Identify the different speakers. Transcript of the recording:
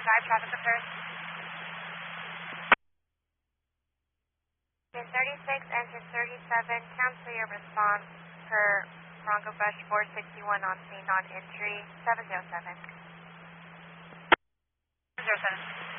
Speaker 1: Drive, traffic repairs. Okay, 36, engine 37, cancel your response per Bronco Bush 461 on scene, on entry 707. 707.